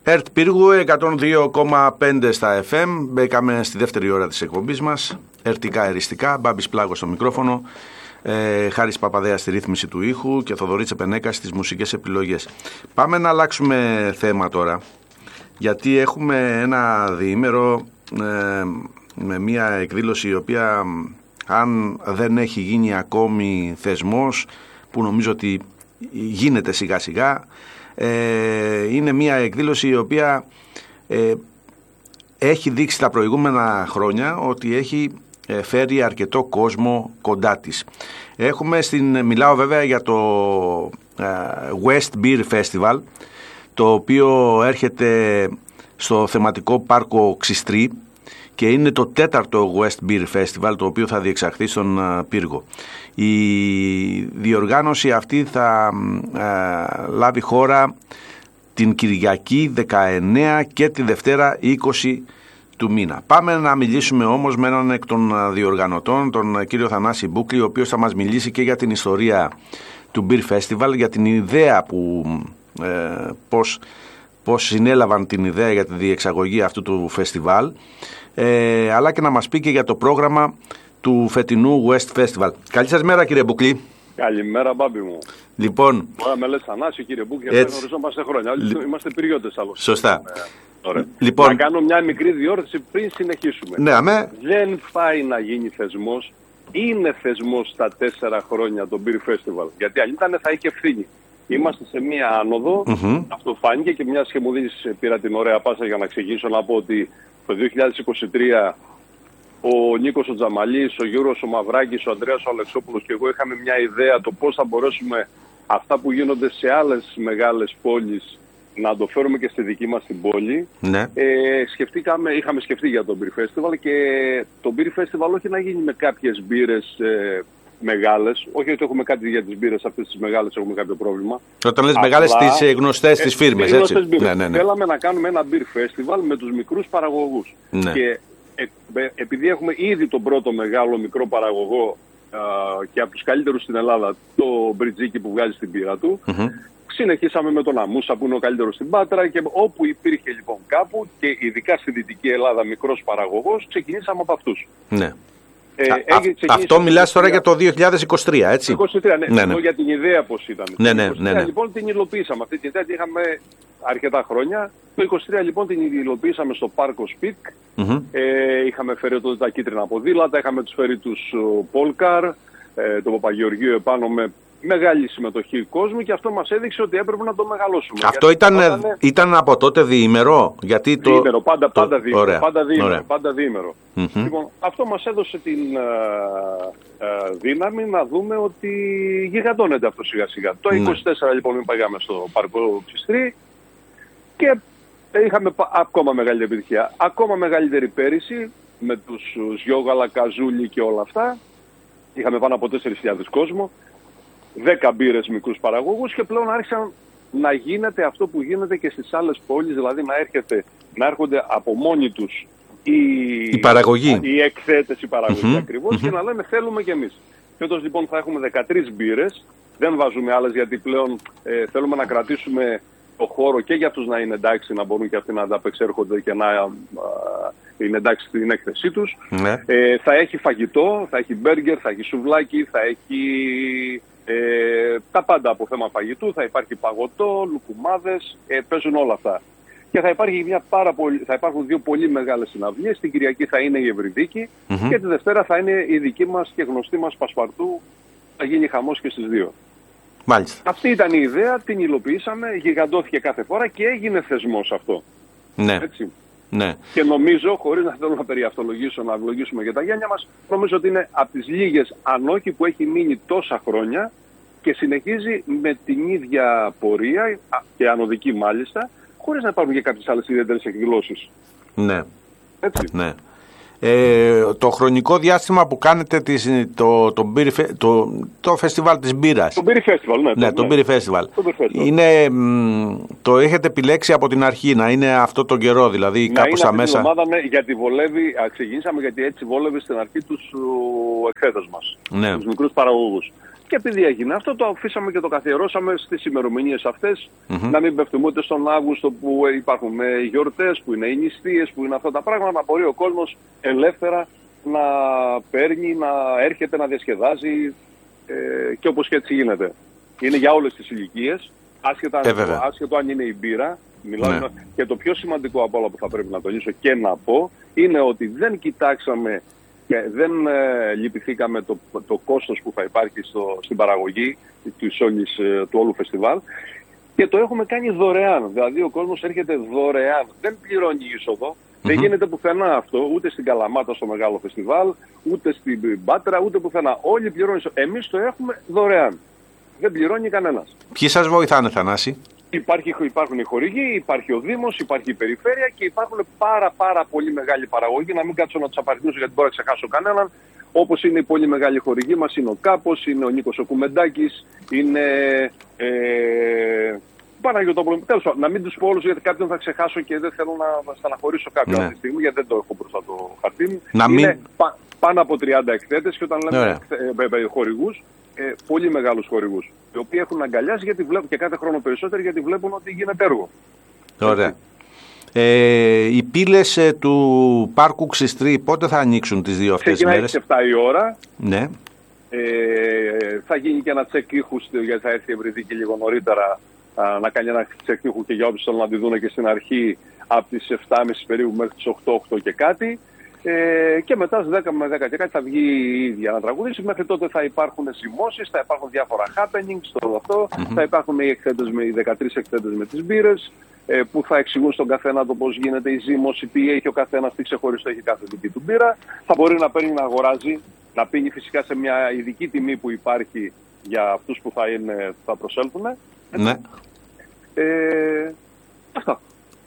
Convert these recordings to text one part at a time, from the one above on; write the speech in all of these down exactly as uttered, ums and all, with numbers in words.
ΕΡΤ Πύργου εκατόν δύο κόμμα πέντε στα εφ εμ. Μπήκαμε στη δεύτερη ώρα της εκπομπής μας. Ερτικά εριστικά, Μπάμπης Πλάγος στο μικρόφωνο, ε, Χάρης Παπαδέας στη ρύθμιση του ήχου και Θοδωρής Επενέκας στις μουσικές επιλογές. Πάμε να αλλάξουμε θέμα τώρα, γιατί έχουμε ένα διήμερο ε, με μια εκδήλωση η οποία, αν δεν έχει γίνει ακόμη θεσμός, που νομίζω ότι γίνεται σιγά σιγά, ε, είναι μια εκδήλωση η οποία ε, έχει δείξει τα προηγούμενα χρόνια ότι έχει ε, φέρει αρκετό κόσμο κοντά της. Έχουμε στην, μιλάω βέβαια για το ε, West Beer Festival, το οποίο έρχεται στο θεματικό πάρκο Ξιστρή και είναι το τέταρτο West Beer Festival, το οποίο θα διεξαχθεί στον Πύργο. Η διοργάνωση αυτή θα ε, λάβει χώρα την Κυριακή δεκαεννέα και τη Δευτέρα είκοσι του μήνα. Πάμε να μιλήσουμε όμως με έναν εκ των διοργανωτών, τον κύριο Θανάση Μπούκλη, ο οποίος θα μας μιλήσει και για την ιστορία του Beer Festival, για την ιδέα που ε, πώς, πώς συνέλαβαν την ιδέα για τη διεξαγωγή αυτού του φεστιβάλ, ε, αλλά και να μας πει και για το πρόγραμμα του φετινού West Festival. Καλή σας μέρα, κύριε Μπουκλή. Καλημέρα, Μπάμπη μου. Λοιπόν, Ωραία, με λες Θανάση, κύριε Μπουκλή, γιατί γνωριζόμαστε χρόνια. Όλοι είμαστε πυριώτες άλλωστε. Σωστά. Ωραία. Λοιπόν, να κάνω μια μικρή διόρθωση πριν συνεχίσουμε. Ναι, αμέ. Δεν πάει να γίνει θεσμός. Είναι θεσμός στα τέσσερα χρόνια το Beer Festival. Γιατί αν ήταν θα είχε ευθύνη. Είμαστε σε μία άνοδο, mm-hmm. αυτό φάνηκε, και μια και μου δίνεις, πήρα την ωραία πάσα για να ξεκινήσω να πω ότι το δύο χιλιάδες είκοσι τρία ο Νίκος ο Τζαμαλής, ο Γιώργος ο Μαυράκης, ο Ανδρέας ο Αλεξόπουλος και εγώ είχαμε μια ιδέα το πώς θα μπορέσουμε αυτά που γίνονται σε άλλες μεγάλες πόλεις να το φέρουμε και στη δική μας την πόλη. Ναι. Ε, σκεφτήκαμε, είχαμε σκεφτεί για το Beer Festival, και το Beer Festival όχι να γίνει με κάποιες μπύρες ε, μεγάλες, όχι ότι έχουμε κάτι για τις μπύρες αυτές τις μεγάλες, έχουμε κάποιο πρόβλημα. Όταν λες μεγάλες, τις ε, γνωστές, τις φίρμες, ε, έτσι. Ναι, ναι, ναι. Θέλαμε να κάνουμε ένα Beer Festival με τους μικρούς παραγωγούς. Ναι. Και ε, επειδή έχουμε ήδη τον πρώτο μεγάλο μικρό παραγωγό α, και από τους καλύτερους στην Ελλάδα, το Μπριτζίκι που βγάζει την μπύρα του, mm-hmm. συνεχίσαμε με τον Αμούσα που είναι ο καλύτερος στην Πάτρα, και όπου υπήρχε λοιπόν κάπου, και ειδικά στη Δυτική Ελλάδα μικρός παραγωγός, ξεκινήσαμε από αυτούς. Ναι. Ε, Α, αυτό μιλάς τώρα για το δύο χιλιάδες είκοσι τρία, έτσι. είκοσι τρία, ναι, ναι, ναι. για την ιδέα πώς ήταν. Ναι, ναι, είκοσι τρία, ναι, ναι. λοιπόν την υλοποίησαμε. Αυτή την ιδέα την είχαμε αρκετά χρόνια. Το είκοσι τρία λοιπόν την υλοποίησαμε στο πάρκο Σπικ. Mm-hmm. Ε, είχαμε φέρει τότε τα κίτρινα ποδήλατα, είχαμε τους φέρει τους Πολκάρ, ε, το Παπαγεωργείο επάνω με μεγάλη συμμετοχή κόσμου, και αυτό μας έδειξε ότι έπρεπε να το μεγαλώσουμε. Αυτό ήταν, όταν... ήταν από τότε διήμερο, γιατί το... Διήμερο, πάντα, το... πάντα διήμερο. Ωραία. Πάντα διήμερο, Ωραία. πάντα διήμερο. Mm-hmm. Λοιπόν, αυτό μας έδωσε την ε, ε, δύναμη να δούμε ότι γιγαντώνεται αυτό σιγά σιγά. Το Ναι. είκοσι τέσσερα λοιπόν πήγαμε στο πάρκο Ξιστρή και είχαμε ακόμα μεγαλύτερη επιτυχία. Ακόμα μεγαλύτερη πέρυσι με τους Σιόγαλα, Καζούλη και όλα αυτά. Είχαμε πάνω από τέσσερις χιλιάδες κόσμο, δέκα μπύρες μικρούς παραγωγούς, και πλέον άρχισαν να γίνεται αυτό που γίνεται και στις άλλες πόλεις, δηλαδή να, έρχεται, να έρχονται από μόνοι τους οι, η παραγωγή, οι εκθέτες, η παραγωγή mm-hmm. ακριβώς, mm-hmm. και να λέμε θέλουμε κι εμείς. Φέτος λοιπόν θα έχουμε δεκατρείς μπύρες, δεν βάζουμε άλλες γιατί πλέον ε, θέλουμε να κρατήσουμε το χώρο και για τους να είναι εντάξει, να μπορούν και αυτοί να ανταπεξέρχονται και να α, είναι εντάξει στην έκθεσή τους. Ναι. Ε, θα έχει φαγητό, θα έχει μπέργκερ, θα έχει σουβλάκι, θα έχει ε, τα πάντα από θέμα φαγητού, θα υπάρχει παγωτό, λουκουμάδες, ε, παίζουν όλα αυτά. Και θα, υπάρχει μια πάρα πολύ, θα υπάρχουν δύο πολύ μεγάλες συναυλίες. Την Κυριακή θα είναι η Ευρυδίκη mm-hmm. και τη Δευτέρα θα είναι η δική μας και γνωστή μας Πασπαρτού. Θα γίνει χαμός και στις δύο. Μάλιστα. Αυτή ήταν η ιδέα, την υλοποιήσαμε, γιγαντώθηκε κάθε φορά και έγινε θεσμός αυτό. Ναι. Έτσι. Ναι. Και νομίζω, χωρίς να θέλω να περιαυτολογήσω, να ευλογήσουμε για τα γένια μας, νομίζω ότι είναι από τις λίγες, αν όχι που έχει μείνει τόσα χρόνια και συνεχίζει με την ίδια πορεία, και ανωδική μάλιστα, χωρίς να υπάρχουν και κάποιες άλλες ιδιαίτερες εκδηλώσεις. Ναι. Έτσι. Ναι. Ε, το χρονικό διάστημα που κάνετε τις, το, το, beer, το, το φεστιβάλ της μπύρας. Το Beer Festival, ναι. Ναι, το, ναι. Beer Festival. Το Beer Festival. Είναι, μ, το έχετε επιλέξει από την αρχή να είναι αυτό τον καιρό, δηλαδή να κάπου στα μέσα. Ομάδα, ναι, γιατί βολεύει, ξεκινήσαμε γιατί έτσι βόλευε στην αρχή τους ο εκθέτες μας. Ναι. Τους μικρούς παραγωγούς. Και Και επειδή έγινε αυτό, το αφήσαμε και το καθιερώσαμε στις ημερομηνίες αυτές, mm-hmm. να μην πέφτουμε ούτε στον Αύγουστο που υπάρχουν γιορτές, που είναι οι νηστείες, που είναι αυτά τα πράγματα, να μπορεί ο κόσμος ελεύθερα να παίρνει, να έρχεται, να διασκεδάζει ε, και όπως και έτσι γίνεται. Είναι για όλες τις ηλικίες, άσχετα, ε, άσχετο αν είναι η μπύρα. Μιλάμε, ναι. Και το πιο σημαντικό από όλα που θα πρέπει να τονίσω και να πω, είναι ότι δεν κοιτάξαμε και δεν ε, λυπηθήκαμε το, το κόστος που θα υπάρχει στο, στην παραγωγή της όλης, ε, του όλου φεστιβάλ και το έχουμε κάνει δωρεάν. Δηλαδή ο κόσμος έρχεται δωρεάν, δεν πληρώνει είσοδο, mm-hmm. δεν γίνεται πουθενά αυτό, ούτε στην Καλαμάτα στο μεγάλο φεστιβάλ, ούτε στην Πάτρα, ούτε πουθενά. Όλοι πληρώνουν είσοδο. Εμείς το έχουμε δωρεάν. Δεν πληρώνει κανένας. Ποιοι σας βοηθάνε, Θανάση? Υπάρχει, υπάρχουν οι χορηγοί, υπάρχει ο Δήμος, υπάρχει η Περιφέρεια και υπάρχουν πάρα πάρα πολύ μεγάλη παραγωγή. Να μην κάτσω να τους απαριθμίσω γιατί μπορώ να ξεχάσω κανέναν. Όπως είναι η πολύ μεγάλη χορηγή μας, είναι ο Κάπος, είναι ο Νίκος ο Κουμεντάκης, είναι ε, Παναγιώτοπουλο. Τέλος πάντων, να μην τους πω όλους γιατί κάποιον θα ξεχάσω και δεν θέλω να στεναχωρήσω κάποιον ναι. αυτή τη στιγμή γιατί δεν το έχω μπροστά το χαρτί μου. Να είναι μην... πα, πάνω από τριάντα εκθέτες και όταν λέμε ε, ε, χορηγούς, ε, πολύ μεγάλους χορηγούς, οι οποίοι έχουν αγκαλιάσει γιατί βλέπουν και κάθε χρόνο περισσότερο γιατί βλέπουν ότι γίνεται έργο. Ωραία. Ε, οι πύλες ε, του πάρκου Ξιστρή πότε θα ανοίξουν τις δύο αυτές τις μέρες? Ξεκινάει στις εφτά η ώρα. Ναι. Ε, θα γίνει και ένα τσεκ ήχου γιατί θα έρθει η Ευρυδίκη λίγο νωρίτερα α, να κάνει ένα τσεκ ήχου και για όποιους θέλουν να τη δουν και στην αρχή από τις εφτά και μισή περίπου μέχρι τις οκτώ, οκτώ και κάτι. Ε, και μετά στις δέκα με δέκα και κάτι θα βγει η ίδια να τραγουδήσει. Μέχρι τότε θα υπάρχουν ζυμώσεις, θα υπάρχουν διάφορα happenings στο αυτό, mm-hmm. θα υπάρχουν οι, εκθέτες με, οι δεκατρείς εκθέτες με τις μπύρες ε, που θα εξηγούν στον καθένα το πώς γίνεται η ζύμωση, τι έχει ο καθένας, τι ξεχωριστό έχει κάθε δική του μπύρα. Θα μπορεί να παίρνει να αγοράζει, να πίνει φυσικά σε μια ειδική τιμή που υπάρχει για αυτούς που θα, είναι, θα προσέλθουν. Ναι. Ε, αυτά.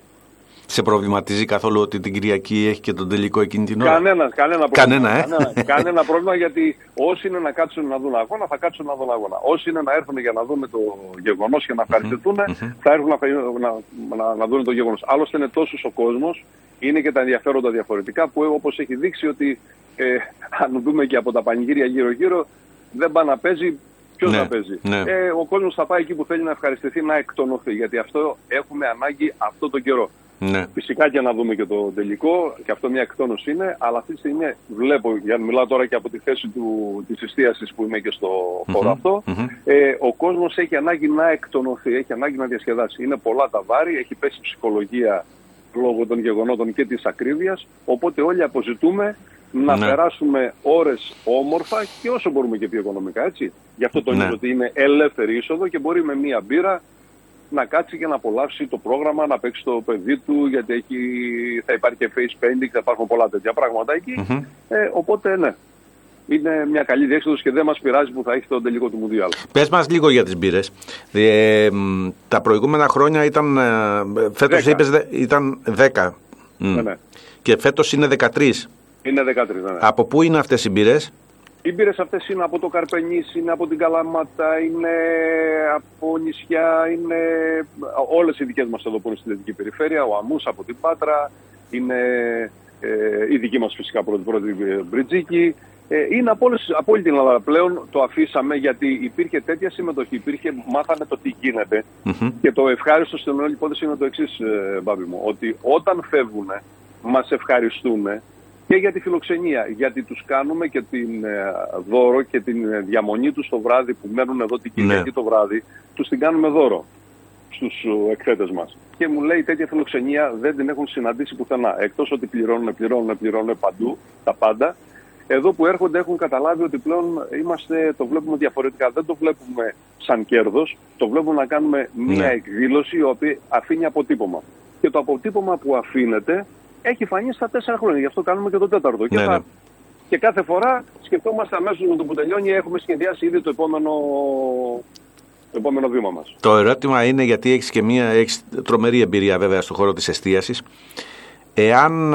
Σε προβληματίζει καθόλου ότι την Κυριακή έχει και τον τελικό εκείνη την ώρα? Κανένα, κανένα πρόβλημα. Κανένα, ε? κανένα, κανένα πρόβλημα γιατί όσοι είναι να κάτσουν να δουν αγώνα θα κάτσουν να δουν αγώνα. Όσοι είναι να έρθουν για να δουν το γεγονός και να ευχαριστηθούν mm-hmm. θα έρθουν να, να, να, να δουν το γεγονός. Άλλωστε είναι τόσος ο κόσμος, είναι και τα ενδιαφέροντα διαφορετικά που όπως έχει δείξει ότι ε, αν δούμε και από τα πανηγύρια γύρω-γύρω δεν πάει να παίζει. Ποιος ναι, να παίζει. Ναι. Ε, ο κόσμος θα πάει εκεί που θέλει να ευχαριστηθεί, να εκτονωθεί γιατί αυτό έχουμε ανάγκη αυτό τον καιρό. Ναι. Φυσικά και να δούμε και το τελικό, και αυτό μια εκτόνωση είναι, αλλά αυτή τη στιγμή βλέπω, για να μιλάω τώρα και από τη θέση του, της εστίασης που είμαι και στο χώρο mm-hmm. αυτό, mm-hmm. Ε, ο κόσμος έχει ανάγκη να εκτονωθεί, έχει ανάγκη να διασκεδάσει. Είναι πολλά τα βάρη, έχει πέσει ψυχολογία λόγω των γεγονότων και της ακρίβειας, οπότε όλοι αποζητούμε να ναι. περάσουμε ώρες όμορφα και όσο μπορούμε και πιο οικονομικά, έτσι. Γι' αυτό τονίζω ναι. ότι είναι ελεύθερη είσοδο και μπορεί με μία μπύρα να κάτσει και να απολαύσει το πρόγραμμα, να παίξει το παιδί του, γιατί έχει, θα υπάρχει και face painting, θα υπάρχουν πολλά τέτοια πράγματα εκεί. Mm-hmm. Ε, οπότε ναι, είναι μια καλή διέξοδος και δεν μας πειράζει που θα έχει το τελικό του Μουντιάλ. Πες μας λίγο για τις μπύρες. Ε, τα προηγούμενα χρόνια ήταν, φέτος είπες, ήταν δέκα. Ναι, ναι. Και φέτος είναι δεκατρείς. Είναι δεκατρείς, ναι, ναι. Από πού είναι αυτές οι μπύρες? Οι μπύρες αυτές είναι από το Καρπενήσι, είναι από την Καλαμάτα, είναι από νησιά, είναι όλες οι δικές μας εδώ που είναι στη Δυτική Περιφέρεια, ο Αμούς από την Πάτρα, είναι ε, η δική μας φυσικά πρώτη πρώτη Μπριτζίκη. Ε, είναι από, όλες, από όλη την Ελλάδα πλέον, το αφήσαμε γιατί υπήρχε τέτοια συμμετοχή, υπήρχε, μάθανε το τι γίνεται mm-hmm. και το ευχάριστο στην όλη υπόθεση είναι το εξής, ε, Μπάμπη μου, ότι όταν φεύγουν μας ευχαριστούν και για τη φιλοξενία, γιατί τους κάνουμε και την ε, δώρο και την ε, διαμονή τους το βράδυ που μένουν εδώ την Κυριακή ναι. το βράδυ, τους την κάνουμε δώρο στους ε, εκθέτες μας. Και μου λέει τέτοια φιλοξενία δεν την έχουν συναντήσει πουθενά. Εκτός ότι πληρώνουν, πληρώνουν, πληρώνουν παντού, τα πάντα. Εδώ που έρχονται έχουν καταλάβει ότι πλέον είμαστε, το βλέπουμε διαφορετικά. Δεν το βλέπουμε σαν κέρδος, το βλέπουμε να κάνουμε μια ναι. εκδήλωση η οποία αφήνει αποτύπωμα. Και το αποτύπωμα που αφήνεται έχει φανεί στα τέσσερα χρόνια, γι' αυτό κάνουμε και το τέταρτο. Ναι, και, θα... ναι. και κάθε φορά σκεφτόμαστε αμέσως με το που τελειώνει, έχουμε σχεδιάσει ήδη το επόμενο, το επόμενο βήμα μας. Το ερώτημα είναι, γιατί έχεις και μια έχεις τρομερή εμπειρία βέβαια στον χώρο της εστίασης, εάν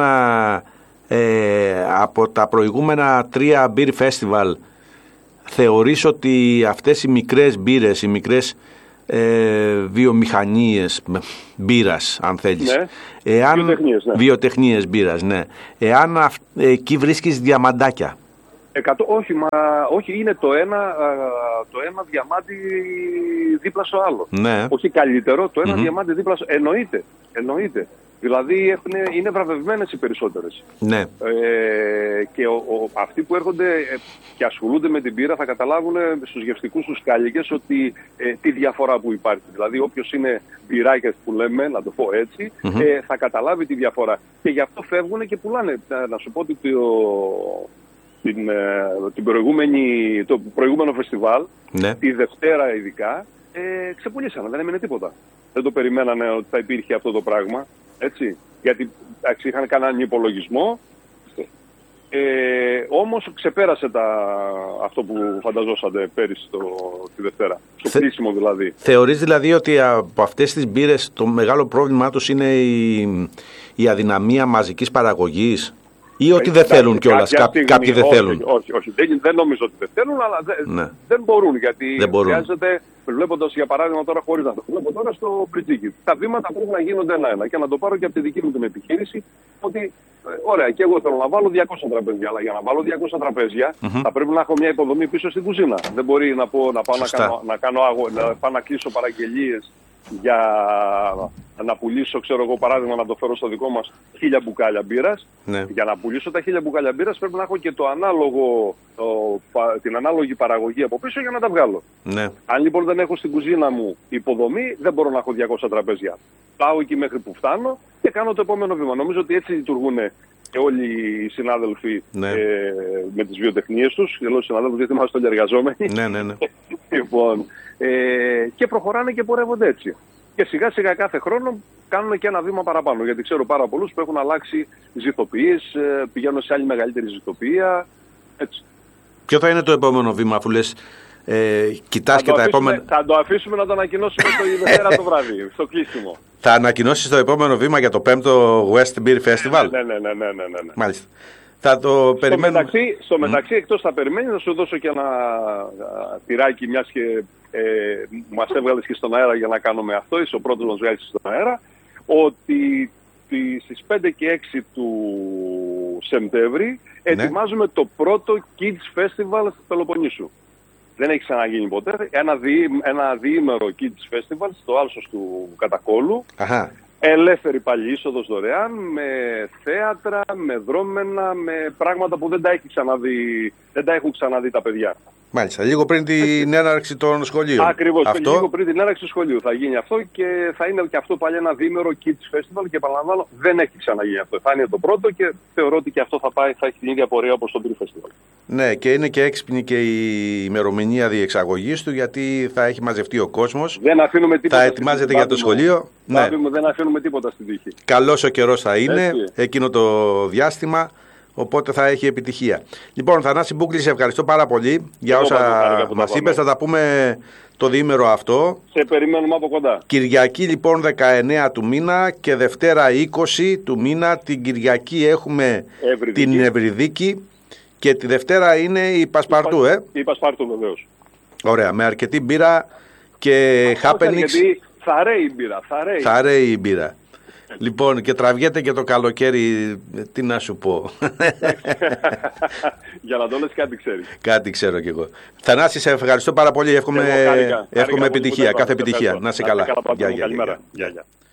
ε, από τα προηγούμενα τρία beer festival θεωρείς ότι αυτές οι μικρές μπύρες, οι μικρές Ε, βιομηχανίες μπύρας, αν θέλεις, ναι. εάν, βιοτεχνίες, ναι. βιοτεχνίες μπύρας, ναι. Εάν αυ, εκεί βρίσκεις διαμαντάκια, εκατό, όχι, μα, όχι, είναι το ένα, το ένα διαμάντι δίπλα στο άλλο. Ναι. Όχι καλύτερο, το ένα Mm-hmm. διαμάντι δίπλα στο... Εννοείται, εννοείται. Δηλαδή έχουν, είναι βραβευμένες οι περισσότερες. Ναι. Ε, και ο, ο, αυτοί που έρχονται και ασχολούνται με την πύρα θα καταλάβουν στους γευστικούς τους κάλικες ότι ε, τη διαφορά που υπάρχει. Δηλαδή όποιος είναι πυράκες που λέμε, να το πω έτσι, Mm-hmm. ε, θα καταλάβει τη διαφορά. Και γι' αυτό φεύγουν και πουλάνε. Να σου πω ότι το, την, την προηγούμενη, το προηγούμενο φεστιβάλ, Ναι. τη Δευτέρα ειδικά, ε, ξεπουλήσανε, δεν έμεινε τίποτα. Δεν το περιμένανε ότι θα υπήρχε αυτό το πράγμα, έτσι. Γιατί εντάξει, είχαν κάνει έναν υπολογισμό, ε, όμως ξεπέρασε τα, αυτό που φανταζόσατε πέρυσι το, τη Δευτέρα. Στο Θε... κλείσιμο δηλαδή. Θεωρείς δηλαδή ότι από αυτές τις μπύρες το μεγάλο πρόβλημά τους είναι η, η αδυναμία μαζικής παραγωγής? Ή ότι δεν θέλουν κιόλας, κάποιοι, κάποιοι δεν όχι, θέλουν. Όχι, όχι, δεν, δεν νομίζω ότι δεν θέλουν, αλλά δεν, ναι. δεν μπορούν. Γιατί δεν μπορούν. Χρειάζεται, βλέποντας για παράδειγμα τώρα, χωρίς να το βλέπω τώρα στο Πριτζίκι, τα βήματα πρέπει να γίνονται ένα-ένα. Και να το πάρω και από τη δική μου την επιχείρηση, ότι ε, ωραία, και εγώ θέλω να βάλω διακόσια τραπέζια, αλλά για να βάλω διακόσια τραπέζια mm-hmm. θα πρέπει να έχω μια υποδομή πίσω στην κουζίνα. Δεν μπορεί να, πω, να πάω να κάνω, να, κάνω άγω, να πάω να κλείσω παραγγελίες για να πουλήσω, ξέρω εγώ παράδειγμα, να το φέρω στο δικό μας χίλια μπουκάλια μπύρας. Ναι. Για να πουλήσω τα χίλια μπουκάλια μπύρας πρέπει να έχω και το ανάλογο, το, την ανάλογη παραγωγή από πίσω για να τα βγάλω. Ναι. Αν λοιπόν δεν έχω στην κουζίνα μου υποδομή, δεν μπορώ να έχω διακόσια τραπέζια. Πάω εκεί μέχρι που φτάνω και κάνω το επόμενο βήμα. Νομίζω ότι έτσι λειτουργούν και όλοι οι συνάδελφοι ναι. ε, με τις βιοτεχνίες τους. Και λέω συνάδελφοι γιατί είμαστε όλοι εργαζόμενοι. Ναι, ναι, ναι. Λοιπόν, ε, και προχωράνε και πορεύονται έτσι. Και σιγά σιγά κάθε χρόνο κάνουν και ένα βήμα παραπάνω. Γιατί ξέρω πάρα πολλούς που έχουν αλλάξει ζυθοποιείς, ε, πηγαίνουν σε άλλη μεγαλύτερη ζυθοποιία. Έτσι. Ποιο θα είναι το επόμενο βήμα, αφού λες, ε, κοιτάς και τα επόμενα... Θα το αφήσουμε να το ανακοινώσουμε το Δευτέρα το βράδυ, στο κλείσιμο. Θα ανακοινώσεις το επόμενο βήμα για το πέμπτο West Beer Festival. Ναι, ναι, ναι, ναι, ναι, ναι. Μάλιστα. Θα το περιμένουμε. Στο μεταξύ, στο μεταξύ mm. εκτός θα περιμένει, να σου δώσω και ένα τυράκι, μιας και ε, μας έβγαλες και στον αέρα για να κάνουμε αυτό, είσαι ο πρώτος μας βγάλεις στον αέρα, ότι στις πέντε και έξι του Σεπτέμβρη ναι. ετοιμάζουμε το πρώτο Kids Festival στο Πελοποννήσου. Δεν έχει ξαναγίνει ποτέ. Ένα, δι, ένα διήμερο Kids Festival στο άλσος του Κατακόλου. Αχα. Ελεύθερη πάλι είσοδος δωρεάν, με θέατρα, με δρόμενα, με πράγματα που δεν τα, έχει ξαναδεί, δεν τα έχουν ξαναδεί τα παιδιά. Μάλιστα, λίγο πριν την έναρξη των σχολείων. Ακριβώς, αυτό... λίγο πριν την έναρξη του σχολείου θα γίνει αυτό και θα είναι και αυτό πάλι ένα διήμερο Kids Festival και επαναλαμβάνω δεν έχει ξαναγίνει αυτό. Θα είναι το πρώτο και θεωρώ ότι και αυτό θα, πάει, θα έχει την ίδια πορεία όπως το Beer Festival. Ναι, και είναι και έξυπνη και η ημερομηνία διεξαγωγής του γιατί θα έχει μαζευτεί ο κόσμος. Δεν αφήνουμε τίποτα. Θα ετοιμάζεται για το σχολείο. Ναι. Δεν αφήνουμε τίποτα στην τύχη. Καλός ο καιρός θα είναι έτσι. Εκείνο το διάστημα. Οπότε θα έχει επιτυχία. Λοιπόν, Θανάση Μπούκλη, σε ευχαριστώ πάρα πολύ για όσα μας είπες. Θα τα πούμε το διήμερο αυτό. Σε περιμένουμε από κοντά. Κυριακή λοιπόν δεκαεννέα του μήνα και Δευτέρα είκοσι του μήνα. Την Κυριακή έχουμε Ευρυδίκη. Την Ευρυδίκη και τη Δευτέρα είναι η Πασπαρτού, η, ε. Η Πασπαρτού βεβαίως. Ωραία, με αρκετή μπύρα και happenings. Γιατί θα ρέει η μπύρα. Θα ρέει, θα ρέει η μπύρα. Λοιπόν, και τραβιέται και το καλοκαίρι, τι να σου πω. Για να το λες κάτι ξέρεις. Κάτι ξέρω κι εγώ. Θανάση, σε ευχαριστώ πάρα πολύ. Εύχομαι, εύχομαι επιτυχία, κάθε επιτυχία. Να είσαι καλά. Καλημέρα. Γεια, γεια.